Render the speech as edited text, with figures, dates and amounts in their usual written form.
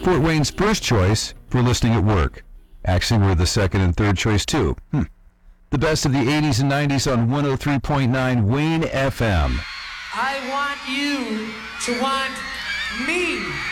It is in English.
Fort Wayne's first choice for listening at work. Actually, we're the second and third choice, too. The best of the 80s and 90s on 103.9 Wayne FM. I want you to want me.